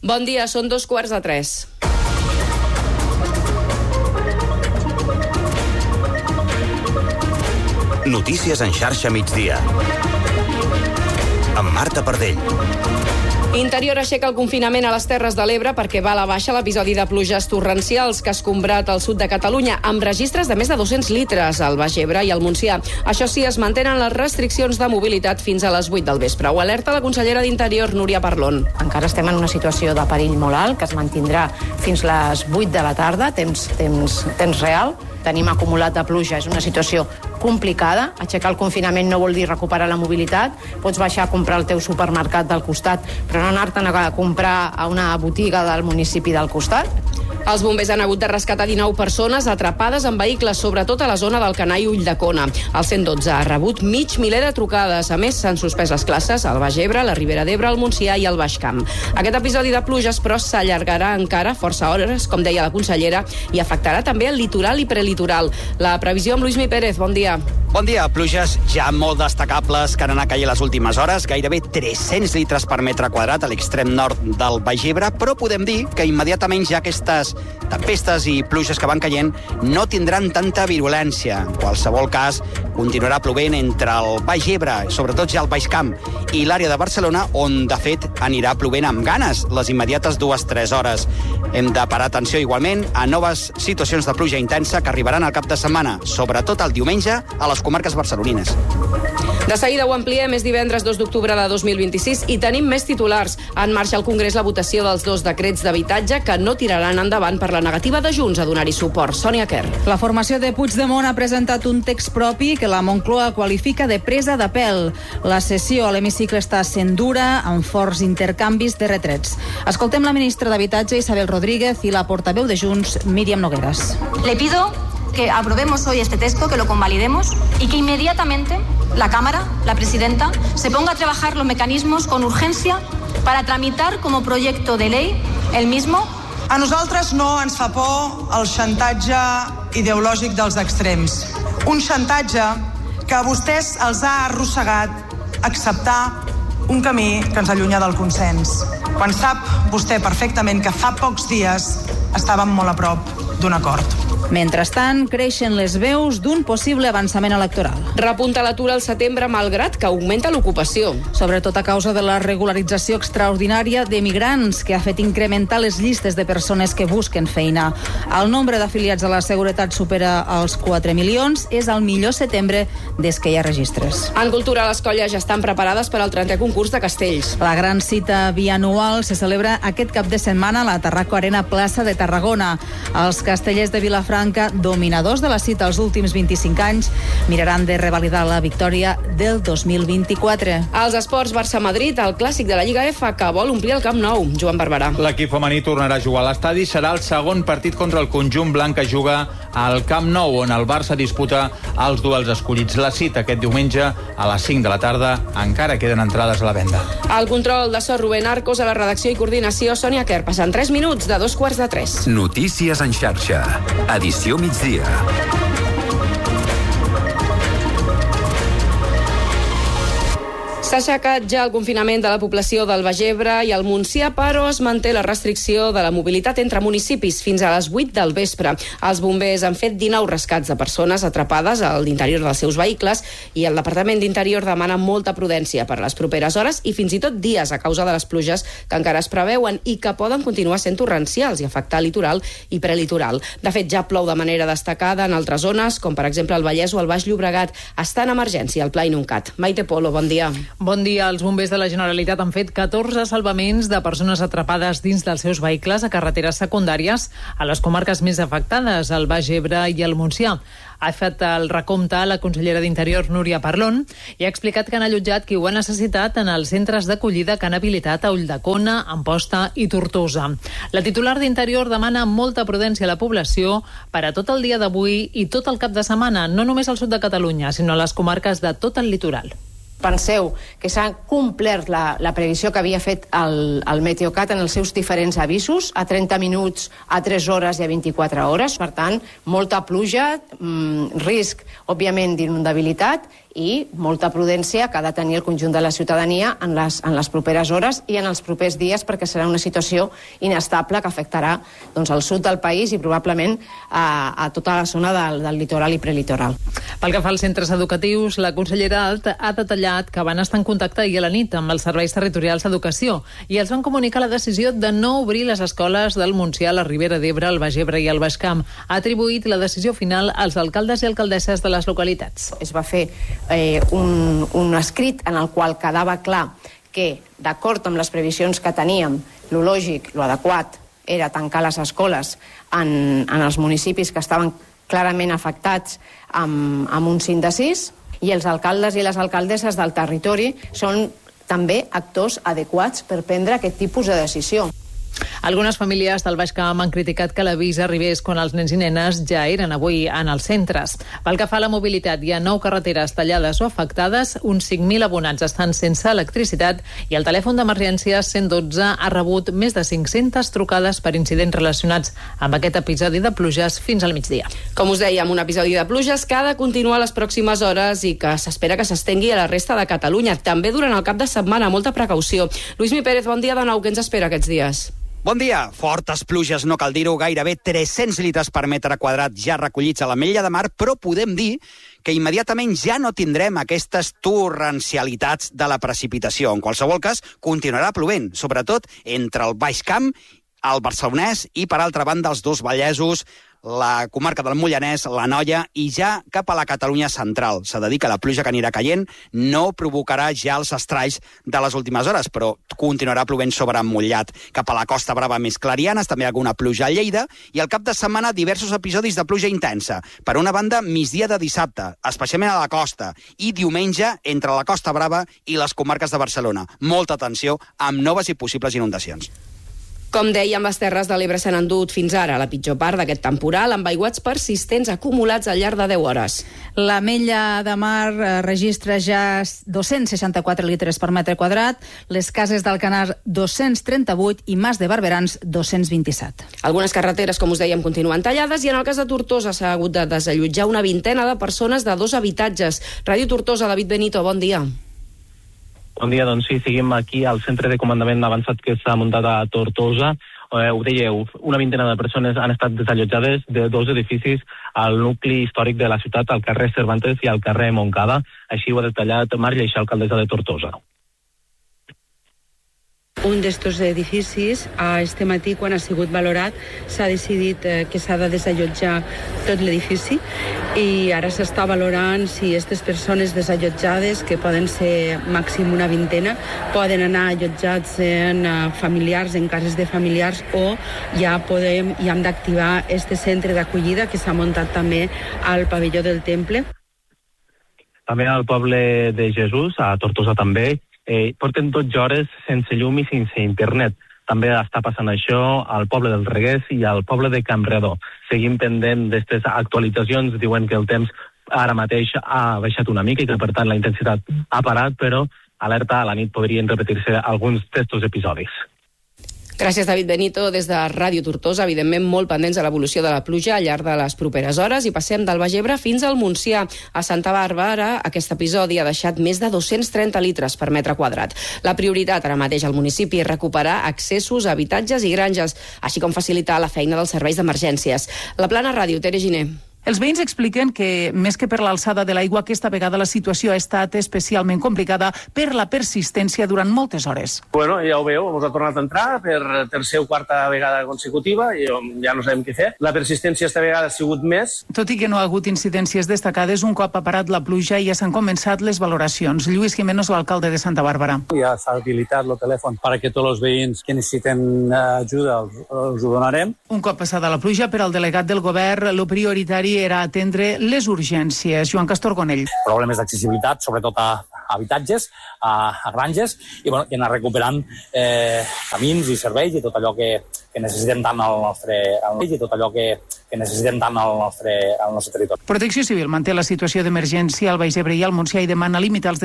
Bon dia, són 2:45. Notícies en xarxa migdia. Amb Marta Pardell. Interior aixeca el confinament a les Terres de l'Ebre perquè va a la baixa l'episodi de pluges torrencials que ha escombrat al sud de Catalunya, amb registres de més de 200 litres al Baix Ebre i al Montsià. Això sí, es mantenen les restriccions de mobilitat fins a les 8 del vespre. Ho alerta la consellera d'Interior, Núria Parlon. Encara estem en una situació de perill molt alt, que es mantindrà fins les 8 de la tarda, temps real. Tenim acumulat de pluja, és una situació complicada. Aixecar el confinament no vol dir recuperar la mobilitat. Pots baixar a comprar al teu supermercat del costat, però no anar-te'n a comprar a una botiga del municipi del costat. Els bombers han hagut de rescatar 19 persones atrapades en vehicles, sobretot a la zona d'Alcanar i Ulldecona. El 112 ha rebut mig miler de trucades. A més, s'han suspès les classes al Baix Ebre, la Ribera d'Ebre, el Montsià i el Baix Camp. Aquest episodi de pluges, però, s'allargarà encara força hores, com deia la consellera, i afectarà també el litoral i prelitoral. La previsió amb Lluís Mi Pérez. Bon dia. Bon dia. Pluges ja molt destacables que han anat caient les últimes hores, gairebé 300 litres per metre quadrat a l'extrem nord del Baix Ebre, però podem dir que immediatament ja aquestes tempestes i pluges que van caient no tindran tanta virulència. En qualsevol cas, continuarà plovent entre el Baix Ebre, sobretot ja el Baix Camp, i l'àrea de Barcelona, on, de fet, anirà plovent amb ganes les immediates 2-3 hores. Hem de parar atenció igualment a noves situacions de pluja intensa que arribaran al cap de setmana, sobretot el diumenge, a les comarques barcelonines. De seguida ho ampliem, és divendres 2 d'octubre de 2026 i tenim més titulars. En marxa al Congrés la votació dels 2 decrets d'habitatge que no tiraran endavant per la negativa de Junts a donar-hi suport. Sònia Kerr. La formació de Puigdemont ha presentat un text propi que la Moncloa qualifica de presa de pèl. La sessió a l'hemicicle està sent dura, amb forts intercanvis de retrets. Escoltem la ministra d'Habitatge, Isabel Rodríguez, i la portaveu de Junts, Míriam Nogueras. Le pido que aprobemos hoy este texto, que lo convalidemos y que inmediatamente la Cámara, la Presidenta, se ponga a trabajar los mecanismos con urgencia para tramitar como proyecto de ley el mismo. A nosaltres no ens fa por el xantatge ideològic dels extrems. Un xantatge que a vostès els ha arrossegat acceptar un camí que ens allunya del consens. Quan sap vostè perfectament que fa pocs dies estàvem molt a prop d'un acord. Mentrestant, creixen les veus d'un possible avançament electoral. Repunta l'atur al setembre malgrat que augmenta l'ocupació. Sobretot a causa de la regularització extraordinària de migrants que ha fet incrementar les llistes de persones que busquen feina. El nombre d'afiliats a la Seguretat supera els 4 milions. És el millor setembre des que hi ha registres. En cultura, les colles ja estan preparades per al 30è concurs de castells. La gran cita bianual se celebra aquest cap de setmana a la Tarraco Arena Plaça de Tarragona. Els castellers de Vilafranca, dominadors de la cita els últims 25 anys, miraran de revalidar la victòria del 2024. Als esports, Barça-Madrid, el clàssic de la Lliga F, que vol omplir el Camp Nou. Joan Barberà. L'equip femení tornarà a jugar a l'estadi. Serà el segon partit contra el conjunt blanc que juga al Camp Nou, on el Barça disputa els duels escollits. La cita aquest diumenge a les 5 de la tarda. Encara queden entrades a la venda. El control de so, Rubén Arcos, a la redacció i coordinació, Sònia Kerr. Passen 3 minuts de 2:45. Notícies en xarxa. Edició migdia. S'ha aixecat ja el confinament de la població del Baix Ebre i el Montsià, però es manté la restricció de la mobilitat entre municipis fins a les 8 del vespre. Els bombers han fet 19 rescats de persones atrapades a l'interior dels seus vehicles i el Departament d'Interior demana molta prudència per les properes hores i fins i tot dies a causa de les pluges que encara es preveuen i que poden continuar sent torrencials i afectar el litoral i prelitoral. De fet, ja plou de manera destacada en altres zones, com per exemple el Vallès o el Baix Llobregat. Està en emergència al Pla Inuncat. Maite Polo, bon dia. Bon dia. Els bombers de la Generalitat han fet 14 salvaments de persones atrapades dins dels seus vehicles a carreteres secundàries a les comarques més afectades, el Baix Ebre i el Montsià. Ha fet el recompte la consellera d'Interior, Núria Parlon, i ha explicat que han allotjat qui ho ha necessitat en els centres d'acollida que han habilitat a Ulldecona, Amposta i Tortosa. La titular d'Interior demana molta prudència a la població per a tot el dia d'avui i tot el cap de setmana, no només al sud de Catalunya, sinó a les comarques de tot el litoral. Penseu que s'ha complert la previsió que havia fet el Meteocat en els seus diferents avisos, a 30 minuts, a 3 hores i a 24 hores. Per tant, molta pluja, risc, òbviament, d'inundabilitat i molta prudència que ha de tenir el conjunt de la ciutadania en les properes hores i en els propers dies, perquè serà una situació inestable que afectarà al sud del país i probablement a tota la zona del litoral i prelitoral. Pel que fa als centres educatius, la consellera ha detallat que van estar en contacte ahir a la nit amb els serveis territorials d'educació i els van comunicar la decisió de no obrir les escoles del Montsià, la Ribera d'Ebre, el Baix Ebre i el Baix Camp. Ha atribuït la decisió final als alcaldes i alcaldesses de les localitats. Es va fer un escrit en el qual quedava clar que, d'acord amb les previsions que teníem, lo lògic, lo adequat, era tancar les escoles en els municipis que estaven clarament afectats amb un 5 de 6, i els alcaldes i les alcaldesses del territori són també actors adequats per prendre aquest tipus de decisió. Algunes famílies del Baix Camp han criticat que l'avís arribés quan els nens i nenes ja eren avui en els centres. Pel que fa a la mobilitat, hi ha 9 carreteres tallades o afectades, uns 5.000 abonats estan sense electricitat i el telèfon d'emergències 112 ha rebut més de 500 trucades per incidents relacionats amb aquest episodi de pluges fins al migdia. Com us dèiem, un episodi de pluges que ha de continuar les pròximes hores i que s'espera que s'estengui a la resta de Catalunya. També durant el cap de setmana, molta precaució. Lluís Pérez, bon dia de nou. Què ens espera aquests dies? Bon dia. Fortes pluges, no cal dir-ho, gairebé 300 litres per metre quadrat ja recollits a l'Ametlla de Mar, però podem dir que immediatament ja no tindrem aquestes torrencialitats de la precipitació. En qualsevol cas, continuarà plovent, sobretot entre el Baix Camp, el Barcelonès i, per altra banda, els dos Vallesos, la comarca del Moianès, l'Anoia i ja cap a la Catalunya central. S'ha de dir que la pluja que anirà caient no provocarà ja els estralls de les últimes hores, però continuarà plovent sobre emmottllat. Cap a la Costa Brava més clarianes, també alguna pluja a Lleida, i al cap de setmana diversos episodis de pluja intensa. Per una banda, migdia de dissabte, especialment a la costa, i diumenge entre la Costa Brava i les comarques de Barcelona. Molta atenció amb noves i possibles inundacions. Com dèiem, les Terres de l'Ebre s'han endut fins ara la pitjor part d'aquest temporal, amb aiguats persistents acumulats al llarg de 10 hores. L'Ametlla de Mar registra ja 264 litres per metre quadrat, les Cases d'Alcanar 238 i Mas de Barberans 227. Algunes carreteres, com us dèiem, continuen tallades i en el cas de Tortosa s'ha hagut de desallotjar una vintena de persones de 2 habitatges. Ràdio Tortosa, David Benito, bon dia. Bon dia, doncs sí, seguim aquí al centre de comandament avançat que s'ha muntat a Tortosa. Ho dèieu, una vintena de persones han estat desallotjades de 2 edificis al nucli històric de la ciutat, al carrer Cervantes i al carrer Montcada. Així ho ha detallat Mar Lleixà, alcaldessa de Tortosa. Un d'estos edificis, este matí, quan ha sigut valorat, s'ha decidit que s'ha de desallotjar tot l'edifici i ara s'està valorant si aquestes persones desallotjades, que poden ser màxim una vintena, poden anar allotjats en familiars, en cases de familiars, o ja hem d'activar este centre d'acollida que s'ha muntat també al pavelló del Temple. També al poble de Jesús, a Tortosa també, porten 12 hores sense llum i sense internet. També està passant això al poble del Reguers i al poble de Campredó. Seguim pendent d'aquestes actualitzacions. Diuen que el temps ara mateix ha baixat una mica i que, per tant, la intensitat ha parat, però alerta, a la nit podrien repetir-se alguns d'estos episodis. Gràcies, David Benito. Des de Ràdio Tortosa, evidentment molt pendents de l'evolució de la pluja al llarg de les properes hores, i passem del Baix Ebre fins al Montsià. A Santa Bàrbara, aquest episodi ha deixat més de 230 litres per metre quadrat. La prioritat ara mateix al municipi és recuperar accessos a habitatges i granges, així com facilitar la feina dels serveis d'emergències. La Plana Ràdio, Tere Giner. Els veïns expliquen que, més que per l'alçada de l'aigua, aquesta vegada la situació ha estat especialment complicada per la persistència durant moltes hores. Bueno, ja ho veu, ens ha tornat a entrar per tercera o quarta vegada consecutiva i ja no sabem què fer. La persistència esta vegada ha sigut més. Tot i que no ha hagut incidències destacades, un cop ha parat la pluja ja s'han començat les valoracions. Lluís Jiménez, l'alcalde de Santa Bàrbara. Ja s'ha habilitat el telèfon perquè tots els veïns que necessiten ajuda els ho donarem. Un cop passada la pluja, per al delegat del govern, lo prioritari era atendre les urgències. Joan Castorgonell. Problemes d'accessibilitat, sobretot a habitatges, a granges, i anar recuperant camins i serveis i tot allò que necessitem tant al nostre territori. Protecció Civil manté la situació d'emergència al Baix Ebre i al Montsià i demana limitar els